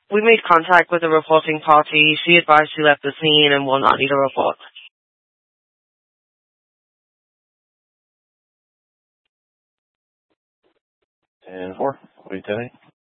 We made contact with the reporting party. She advised she left the scene and will not need a report. 10-4. What do you tell me?